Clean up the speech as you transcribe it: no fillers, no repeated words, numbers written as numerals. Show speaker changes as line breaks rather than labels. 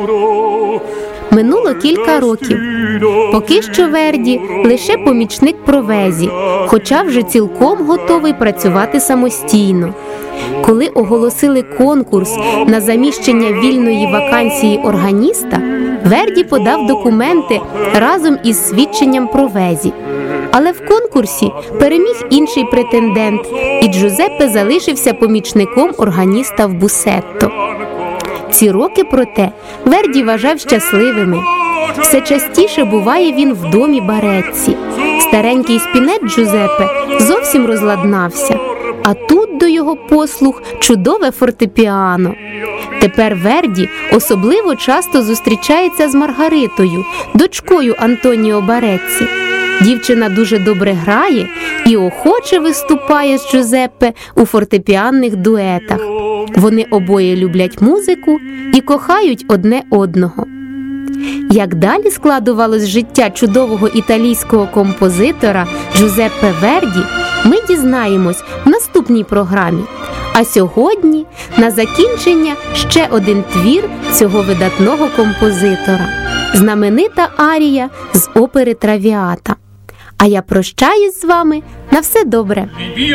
Минуло кілька років. Поки що Верді лише помічник Провезі, хоча вже цілком готовий працювати самостійно. Коли оголосили конкурс на заміщення вільної вакансії органіста, Верді подав документи разом із свідченням Провезі. Але в конкурсі переміг інший претендент, і Джузеппе залишився помічником органіста в Бусетто. Ці роки, проте, Верді вважав щасливими. Все частіше буває він в домі Барецці. Старенький спінет Джузеппе зовсім розладнався, а тут до його послуг чудове фортепіано. Тепер Верді особливо часто зустрічається з Маргаритою, дочкою Антоніо Барецці. Дівчина дуже добре грає і охоче виступає з Джузеппе у фортепіанних дуетах. Вони обоє люблять музику і кохають одне одного. Як далі складувалось життя чудового італійського композитора Джузеппе Верді, ми дізнаємось в наступній програмі. А сьогодні, на закінчення, ще один твір цього видатного композитора – знаменита арія з опери «Травіата». А я прощаюсь з вами. На все добре.